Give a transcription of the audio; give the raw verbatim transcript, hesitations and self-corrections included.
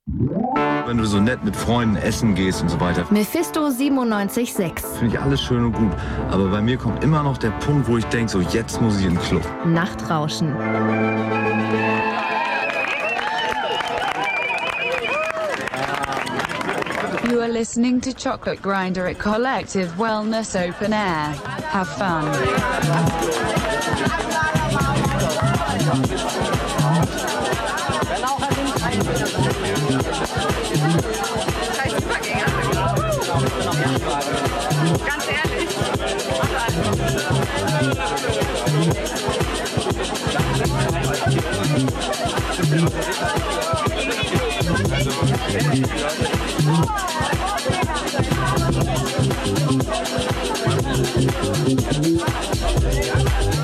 Wenn du so nett mit Freunden essen gehst und so weiter. Mephisto siebenundneunzig Komma sechs. Finde ich alles schön und gut. Aber bei mir kommt immer noch der Punkt, wo ich denke, so jetzt muss ich in den Club. Nachtrauschen. You are listening to Chocolate Grinder at Collective Wellness Open Air. Have fun. Ganz ehrlich.